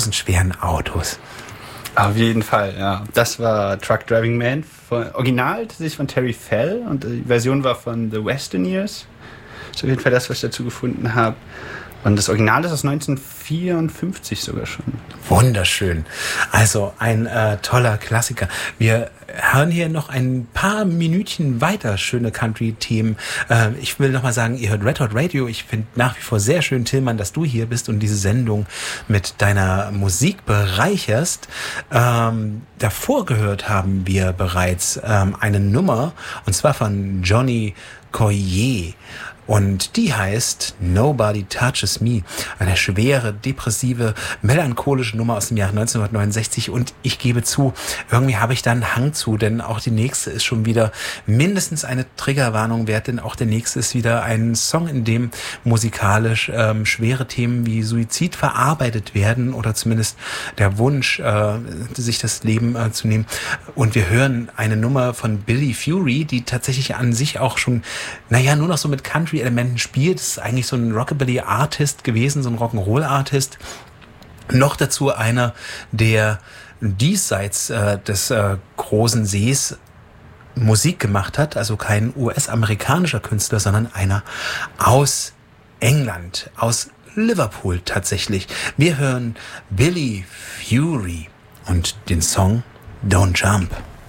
schweren Autos. Auf jeden Fall, ja. Das war Truck Driving Man. Original tatsächlich von Terry Fell und die Version war von The Westerneers. Das ist auf jeden Fall das, was ich dazu gefunden habe. Und das Original ist aus 1954 sogar schon. Wunderschön. Also ein toller Klassiker. Wir hören hier noch ein paar Minütchen weiter schöne Country-Themen. Ich will nochmal sagen, ihr hört Red Hot Radio. Ich finde nach wie vor sehr schön, Tillmann, dass du hier bist und diese Sendung mit deiner Musik bereicherst. Davor gehört haben wir bereits eine Nummer, und zwar von Johnny Coyer. Und die heißt Nobody Touches Me. Eine schwere, depressive, melancholische Nummer aus dem Jahr 1969. Und ich gebe zu, irgendwie habe ich da einen Hang zu, denn auch die nächste ist schon wieder mindestens eine Triggerwarnung wert, denn auch der nächste ist wieder ein Song, in dem musikalisch schwere Themen wie Suizid verarbeitet werden oder zumindest der Wunsch, sich das Leben zu nehmen. Und wir hören eine Nummer von Billy Fury, die tatsächlich an sich auch schon, nur noch so mit Country-Elementen spielt. Das ist eigentlich so ein Rockabilly-Artist gewesen, so ein Rock'n'Roll-Artist. Noch dazu einer, der diesseits des großen Sees Musik gemacht hat, also kein US-amerikanischer Künstler, sondern einer aus England, aus Liverpool tatsächlich. Wir hören Billy Fury und den Song Don't Jump.